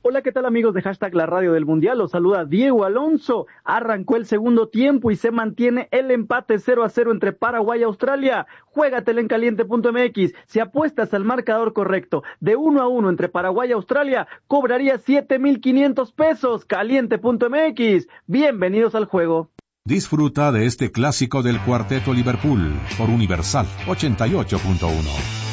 Hola, ¿qué tal amigos de Hashtag La Radio del Mundial? Los saluda Diego Alonso. Arrancó el segundo tiempo y se mantiene el empate 0-0 entre Paraguay y Australia. Juégatela en caliente.mx. Si apuestas al marcador correcto de 1-1 entre Paraguay y Australia, cobraría 7,500 pesos. Caliente.mx. Bienvenidos al juego. Disfruta de este clásico del Cuarteto Liverpool por Universal 88.1.